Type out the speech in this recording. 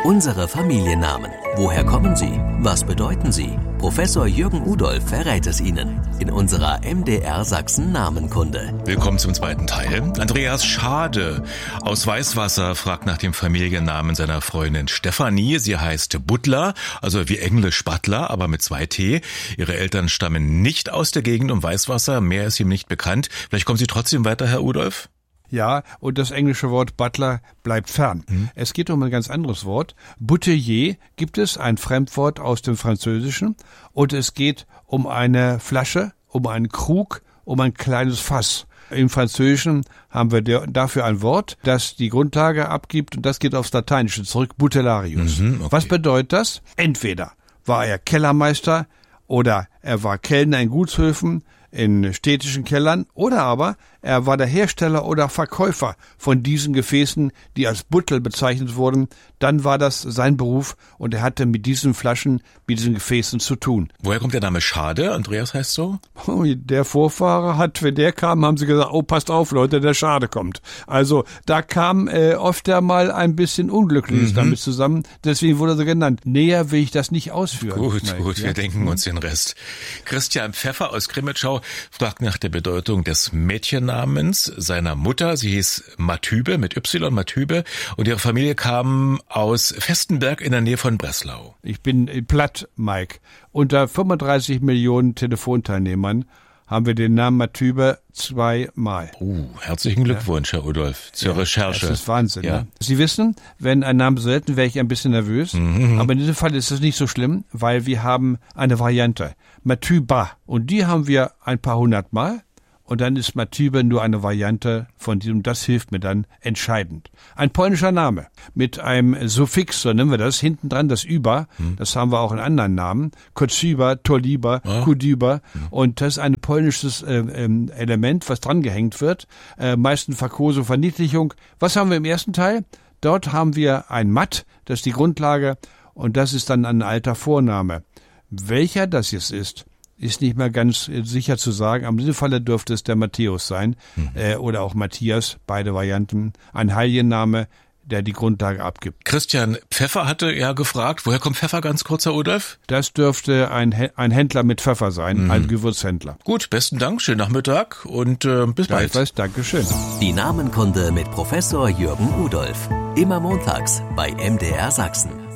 Unsere Familiennamen. Woher kommen sie? Was bedeuten sie? Professor Jürgen Udolph verrät es Ihnen in unserer MDR Sachsen Namenkunde. Willkommen zum zweiten Teil. Andreas Schade aus Weißwasser fragt nach dem Familiennamen seiner Freundin Stefanie. Sie heißt Butler, also wie Englisch Butler, aber mit 2 T. Ihre Eltern stammen nicht aus der Gegend um Weißwasser. Mehr ist ihm nicht bekannt. Vielleicht kommen Sie trotzdem weiter, Herr Udolph? Ja, und das englische Wort Butler bleibt fern. Es geht um ein ganz anderes Wort. Bouteiller gibt es, ein Fremdwort aus dem Französischen. Und es geht um eine Flasche, um einen Krug, um ein kleines Fass. Im Französischen haben wir dafür ein Wort, das die Grundlage abgibt, und das geht aufs Lateinische zurück, Butellarius. Okay. Was bedeutet das? Entweder war er Kellermeister oder er war Kellner in Gutshöfen, in städtischen Kellern, oder aber er war der Hersteller oder Verkäufer von diesen Gefäßen, die als Buttel bezeichnet wurden. Dann war das sein Beruf und er hatte mit diesen Flaschen, mit diesen Gefäßen zu tun. Woher kommt der Name Schade? Andreas heißt so? Der Vorfahrer hat, wenn der kam, haben sie gesagt, oh, passt auf, Leute, der Schade kommt. Also da kam oft mal ein bisschen Unglückliches damit zusammen. Deswegen wurde er so genannt. Näher will ich das nicht ausführen. Gut, wir denken uns den Rest. Christian Pfeffer aus Grimmitschau fragt nach der Bedeutung des Mädchennamens seiner Mutter. Sie hieß Matübe mit Y, Matübe, und ihre Familie kam aus Vestenberg in der Nähe von Breslau. Ich bin platt, Mike. Unter 35 Millionen Telefonteilnehmern haben wir den Namen Matübe 2-mal. Herzlichen Glückwunsch, Herr Udolph, zur Recherche. Das ist Wahnsinn. Ja. Ne? Sie wissen, wenn ein Name selten, wäre ich ein bisschen nervös. Aber in diesem Fall ist es nicht so schlimm, weil wir haben eine Variante. Matüba. Und die haben wir ein paar 100 Mal. Und dann ist Matübe nur eine Variante von diesem, das hilft mir dann entscheidend. Ein polnischer Name mit einem Suffix, so nennen wir das, hinten dran das Über, das haben wir auch in anderen Namen, Kocyba, Toliba, Kudyba, und das ist ein polnisches Element, was dran gehängt wird, meistens Verkosung, Verniedlichung. Was haben wir im ersten Teil? Dort haben wir ein Mat, das ist die Grundlage, und das ist dann ein alter Vorname. Welcher das jetzt ist nicht mehr ganz sicher zu sagen. Aber in diesem Falle dürfte es der Matthäus sein oder auch Matthias, beide Varianten. Ein Heilienname, der die Grundlage abgibt. Christian Pfeffer hatte ja gefragt, woher kommt Pfeffer, ganz kurz, Herr Udolph? Das dürfte ein Händler mit Pfeffer sein, ein Gewürzhändler. Gut, besten Dank, schönen Nachmittag und bis bald. Dankeschön. Die Namenkunde mit Professor Jürgen Udolph. Immer montags bei MDR Sachsen.